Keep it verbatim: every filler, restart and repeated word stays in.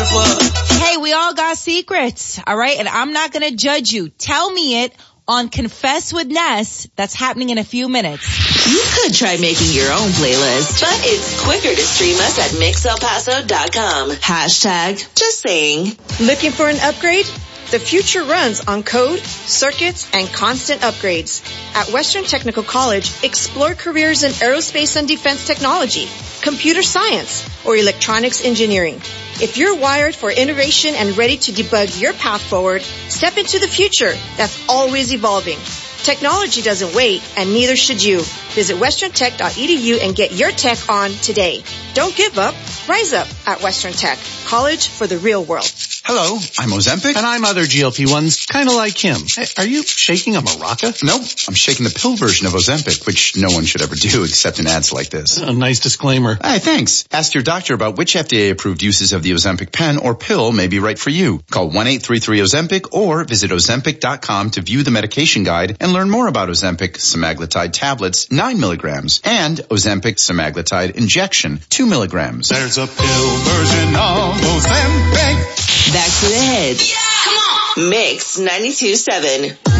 What's what? Hey, we all got secrets, all right? And I'm not going to judge you. Tell me it on Confess with Ness. That's happening in a few minutes. You could try making your own playlist, but it's quicker to stream us at mix el paso dot com. Hashtag just saying. Looking for an upgrade? The future runs on code, circuits, and constant upgrades. At Western Technical College, explore careers in aerospace and defense technology, computer science, or electronics engineering. If you're wired for innovation and ready to debug your path forward, step into the future that's always evolving. Technology doesn't wait, and neither should you. Visit western tech dot e d u and get your tech on today. Don't give up. Rise up at Western Tech. College for the real world. Hello, I'm Ozempic. And I'm other G L P ones, kind of like him. Hey, are you shaking a maraca? Nope, I'm shaking the pill version of Ozempic, which no one should ever do except in ads like this. A nice disclaimer. Hey, thanks. Ask your doctor about which F D A-approved uses of the Ozempic pen or pill may be right for you. Call one eight three three Ozempic or visit ozempic dot com to view the medication guide and learn more about Ozempic semaglutide tablets, nine milligrams, and Ozempic semaglutide injection, two milligrams. There's a pill version of Ozempic. Back to the head. Yeah! Come on. Mix ninety-two point seven.